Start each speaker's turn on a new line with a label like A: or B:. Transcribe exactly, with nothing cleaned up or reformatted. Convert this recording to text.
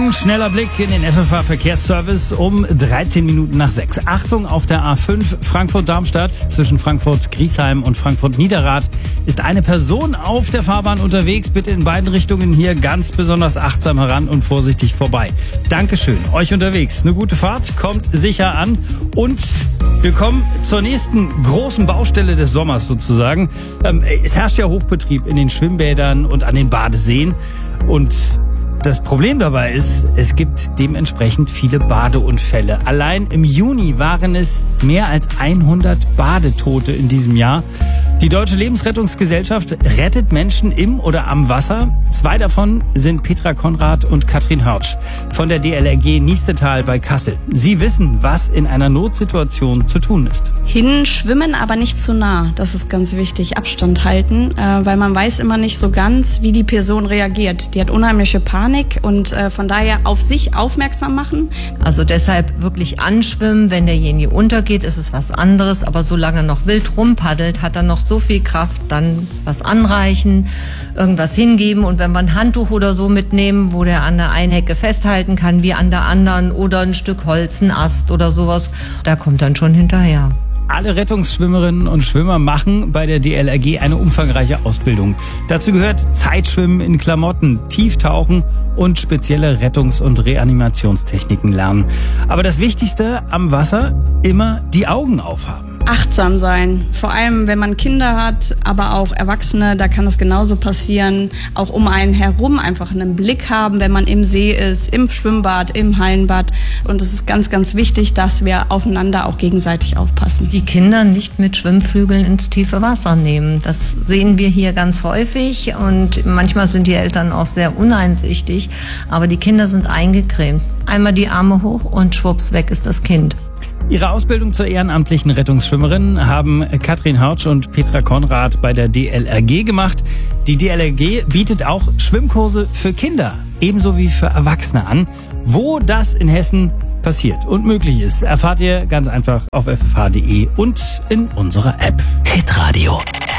A: Morgen, schneller Blick in den F F H-Verkehrsservice um dreizehn Minuten nach sechs. Achtung, auf der A fünf Frankfurt-Darmstadt zwischen Frankfurt-Griesheim und Frankfurt-Niederrad ist eine Person auf der Fahrbahn unterwegs. Bitte in beiden Richtungen hier ganz besonders achtsam heran und vorsichtig vorbei. Dankeschön. Euch unterwegs eine gute Fahrt, kommt sicher an und wir kommen zur nächsten großen Baustelle des Sommers sozusagen. Ähm, es herrscht ja Hochbetrieb in den Schwimmbädern und an den Badeseen und das Problem dabei ist, es gibt dementsprechend viele Badeunfälle. Allein im Juni waren es mehr als hundert Badetote in diesem Jahr. Die Deutsche Lebensrettungsgesellschaft rettet Menschen im oder am Wasser. Zwei davon sind Petra Konrad und Katrin Hörtsch von der D L R G Niestetal bei Kassel. Sie wissen, was in einer Notsituation zu tun ist.
B: Hinschwimmen, aber nicht zu nah. Das ist ganz wichtig. Abstand halten, äh, weil man weiß immer nicht so ganz, wie die Person reagiert. Die hat unheimliche Panik und äh, von daher auf sich aufmerksam machen.
C: Also deshalb wirklich anschwimmen. Wenn derjenige untergeht, ist es was anderes. Aber solange er noch wild rumpaddelt, hat er noch so viel Kraft, dann was anreichen, irgendwas hingeben und wenn wir ein Handtuch oder so mitnehmen, wo der an der einen Hecke festhalten kann, wie an der anderen oder ein Stück Holz, ein Ast oder sowas, da kommt dann schon hinterher.
A: Alle Rettungsschwimmerinnen und Schwimmer machen bei der D L R G eine umfangreiche Ausbildung. Dazu gehört Zeitschwimmen in Klamotten, Tieftauchen und spezielle Rettungs- und Reanimationstechniken lernen. Aber das Wichtigste am Wasser, immer die Augen aufhaben.
B: Achtsam sein, vor allem wenn man Kinder hat, aber auch Erwachsene, da kann das genauso passieren. Auch um einen herum einfach einen Blick haben, wenn man im See ist, im Schwimmbad, im Hallenbad. Und es ist ganz, ganz wichtig, dass wir aufeinander auch gegenseitig aufpassen.
C: Die Kinder nicht mit Schwimmflügeln ins tiefe Wasser nehmen. Das sehen wir hier ganz häufig und manchmal sind die Eltern auch sehr uneinsichtig. Aber die Kinder sind eingecremt. Einmal die Arme hoch und schwupps, weg ist das Kind.
A: Ihre Ausbildung zur ehrenamtlichen Rettungsschwimmerin haben Katrin Hörtsch und Petra Konrad bei der D L R G gemacht. Die D L R G bietet auch Schwimmkurse für Kinder, ebenso wie für Erwachsene an. Wo das in Hessen passiert und möglich ist, erfahrt ihr ganz einfach auf f f h punkt d e und in unserer App.
D: Hitradio